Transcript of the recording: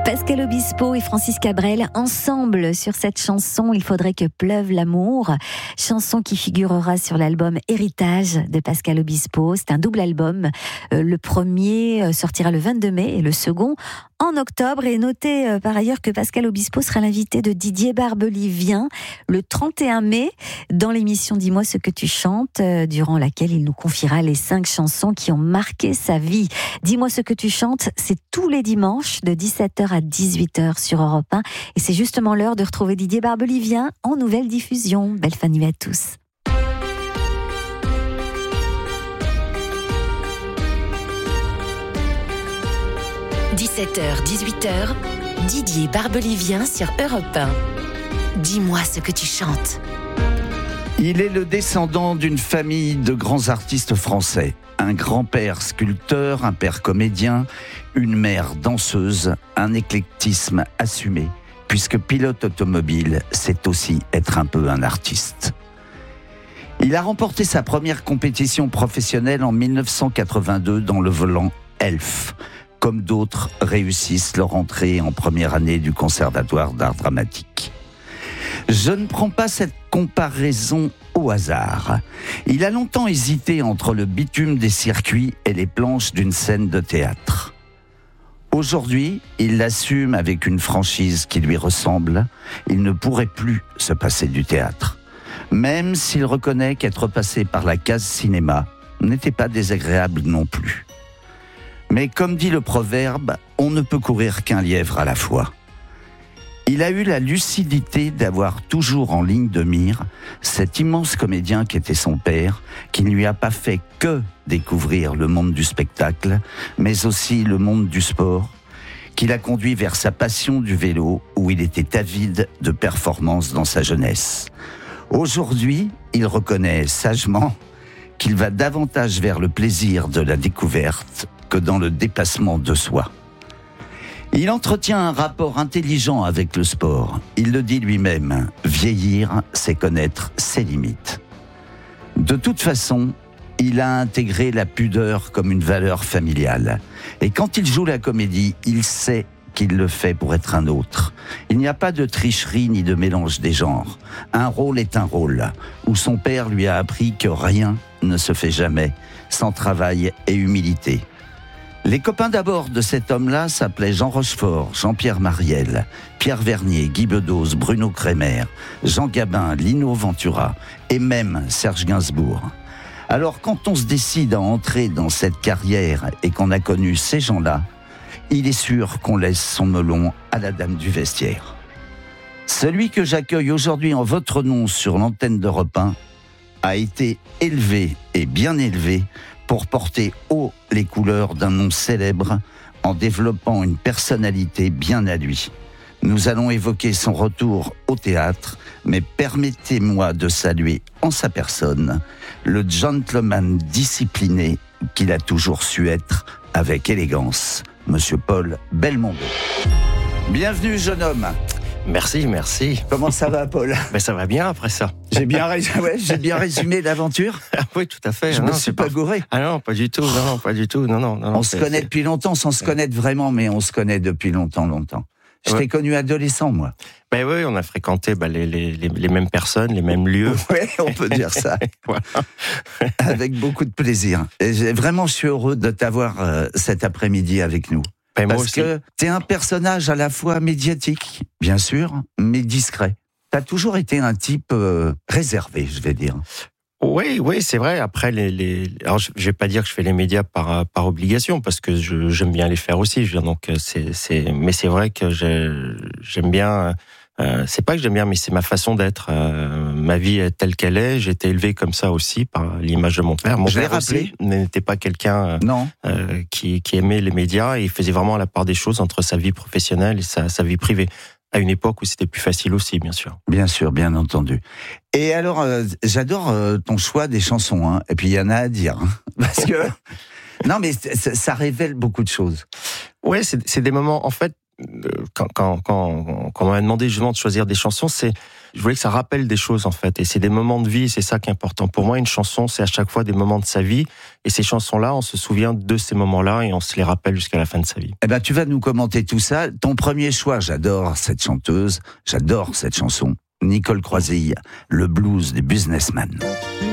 Pascal Obispo et Francis Cabrel ensemble sur cette chanson « Il faudrait que pleuve l'amour », chanson qui figurera sur l'album Héritage de Pascal Obispo. C'est un double album. Le premier sortira le 22 mai et le second en octobre. Et notez par ailleurs que Pascal Obispo sera l'invité de Didier Barbelivien le 31 mai dans l'émission Dis-moi ce que tu chantes, durant laquelle il nous confiera les 5 chansons qui ont marqué sa vie. Dis-moi ce que tu chantes, c'est tous les dimanches de 17h à 18h sur Europe 1. Et c'est justement l'heure de retrouver Didier Barbelivien en nouvelle diffusion. Belle fin de nuit à tous. « 17h, 18h, Didier Barbelivien sur Europe 1. Dis-moi ce que tu chantes. » Il est le descendant d'une famille de grands artistes français. Un grand-père sculpteur, un père comédien, une mère danseuse, un éclectisme assumé, puisque pilote automobile, c'est aussi être un peu un artiste. Il a remporté sa première compétition professionnelle en 1982 dans le volant Elf. Comme d'autres réussissent leur entrée en première année du Conservatoire d'art dramatique. Je ne prends pas cette comparaison au hasard. Il a longtemps hésité entre le bitume des circuits et les planches d'une scène de théâtre. Aujourd'hui, il l'assume avec une franchise qui lui ressemble. Il ne pourrait plus se passer du théâtre. Même s'il reconnaît qu'être passé par la case cinéma n'était pas désagréable non plus. Mais comme dit le proverbe, on ne peut courir qu'un lièvre à la fois. Il a eu la lucidité d'avoir toujours en ligne de mire cet immense comédien qu'était son père, qui ne lui a pas fait que découvrir le monde du spectacle, mais aussi le monde du sport, qui l'a conduit vers sa passion du vélo, où il était avide de performances dans sa jeunesse. Aujourd'hui, il reconnaît sagement qu'il va davantage vers le plaisir de la découverte que dans le dépassement de soi. Il entretient un rapport intelligent avec le sport. Il le dit lui-même, vieillir, c'est connaître ses limites. De toute façon, il a intégré la pudeur comme une valeur familiale. Et quand il joue la comédie, il sait qu'il le fait pour être un autre. Il n'y a pas de tricherie ni de mélange des genres. Un rôle est un rôle, où son père lui a appris que rien ne se fait jamais sans travail et humilité. Les copains d'abord de cet homme-là s'appelaient Jean Rochefort, Jean-Pierre Mariel, Pierre Vernier, Guy Bedos, Bruno Kremer, Jean Gabin, Lino Ventura et même Serge Gainsbourg. Alors quand on se décide à entrer dans cette carrière et qu'on a connu ces gens-là, il est sûr qu'on laisse son melon à la dame du vestiaire. Celui que j'accueille aujourd'hui en votre nom sur l'antenne d'Europe 1 a été élevé et bien élevé pour porter haut les couleurs d'un nom célèbre en développant une personnalité bien à lui. Nous allons évoquer son retour au théâtre, mais permettez-moi de saluer en sa personne le gentleman discipliné qu'il a toujours su être avec élégance, Monsieur Paul Belmondo. Bienvenue, jeune homme. Merci. Comment ça va, Paul ? Ben, ça va bien après ça. J'ai bien résumé l'aventure. Oui, tout à fait. Je me suis pas gouré. Ah non, pas du tout. Non. On se connaît depuis longtemps, sans se connaître vraiment, mais on se connaît depuis longtemps. Je t'ai connu adolescent, moi. Ben oui, on a fréquenté les mêmes personnes, les mêmes lieux. Oui, on peut dire ça. Voilà. Avec beaucoup de plaisir. Et je suis heureux de t'avoir cet après-midi avec nous. Parce que t'es un personnage à la fois médiatique, bien sûr, mais discret. T'as toujours été un type réservé, je vais dire. Oui, c'est vrai. Après, alors je vais pas dire que je fais les médias par obligation, parce que j'aime bien les faire aussi. Je veux dire, donc mais c'est vrai que j'aime bien. C'est pas que j'aime bien, mais c'est ma façon d'être. Ma vie est telle qu'elle est. J'ai été élevé comme ça aussi par l'image de mon père. Mon père aussi n'était pas quelqu'un qui aimait les médias, et il faisait vraiment la part des choses entre sa vie professionnelle et sa vie privée. À une époque où c'était plus facile aussi, bien sûr. Bien sûr, bien entendu. Et alors, j'adore ton choix des chansons, hein. Et puis il y en a à dire, hein, parce que non, mais ça révèle beaucoup de choses. Ouais, c'est des moments. En fait, quand on m'a demandé justement de choisir des chansons, je voulais que ça rappelle des choses en fait, et c'est des moments de vie, c'est ça qui est important. Pour moi, une chanson, c'est à chaque fois des moments de sa vie, et ces chansons-là, on se souvient de ces moments-là et on se les rappelle jusqu'à la fin de sa vie. Eh ben, tu vas nous commenter tout ça. Ton premier choix, j'adore cette chanteuse, j'adore cette chanson. Nicole Croisille, le blues des businessmen.